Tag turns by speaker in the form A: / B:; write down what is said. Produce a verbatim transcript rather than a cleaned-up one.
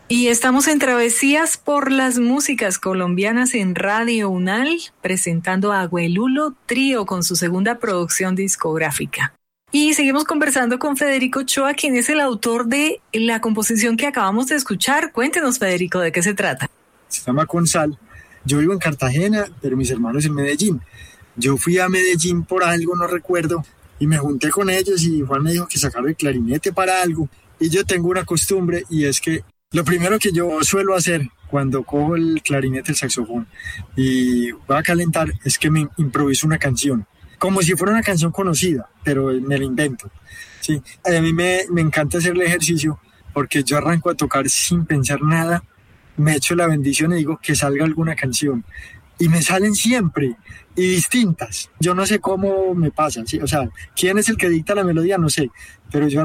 A: Y estamos en Travesías por las Músicas Colombianas en Radio Unal, presentando a Agüelulo Trío con su segunda producción discográfica. Y seguimos conversando con Federico Ochoa, quien es el autor de la composición que acabamos de escuchar. Cuéntenos, Federico, ¿de qué se trata?
B: Se llama Consal. Yo vivo en Cartagena, pero mis hermanos en Medellín. Yo fui a Medellín por algo, no recuerdo, y me junté con ellos y Juan me dijo que sacara el clarinete para algo. Y yo tengo una costumbre, y es que lo primero que yo suelo hacer cuando cojo el clarinete, el saxofón, y voy a calentar, es que me improviso una canción, como si fuera una canción conocida, pero me la invento. ¿Sí? A mí me, me encanta hacer el ejercicio porque yo arranco a tocar sin pensar nada, me echo la bendición y digo que salga alguna canción. Y me salen siempre, y distintas. Yo no sé cómo me pasa, ¿sí? O sea, quién es el que dicta la melodía, no sé, pero yo